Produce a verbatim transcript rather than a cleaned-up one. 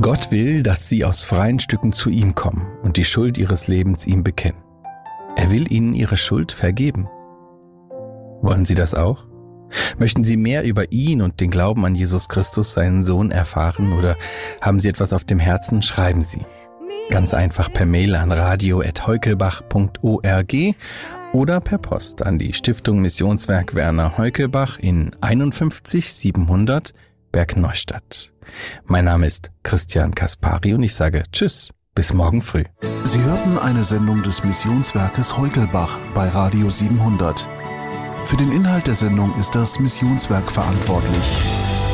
Gott will, dass sie aus freien Stücken zu ihm kommen und die Schuld ihres Lebens ihm bekennen. Er will ihnen ihre Schuld vergeben. Wollen Sie das auch? Möchten Sie mehr über ihn und den Glauben an Jesus Christus, seinen Sohn, erfahren oder haben Sie etwas auf dem Herzen? Schreiben Sie. Ganz einfach per Mail an radio at heukelbach punkt org oder per Post an die Stiftung Missionswerk Werner Heukelbach in einundfünfzig siebenhundert Bergneustadt. Mein Name ist Christian Kaspari und ich sage Tschüss, bis morgen früh. Sie hörten eine Sendung des Missionswerkes Heukelbach bei Radio siebenhundert. Für den Inhalt der Sendung ist das Missionswerk verantwortlich.